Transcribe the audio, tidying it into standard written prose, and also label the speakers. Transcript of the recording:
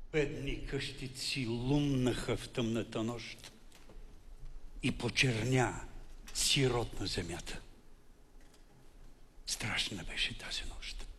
Speaker 1: Бедни къщици лумнаха в тъмната нощ и почерня сирот на земята. Страшна беше тази нощ.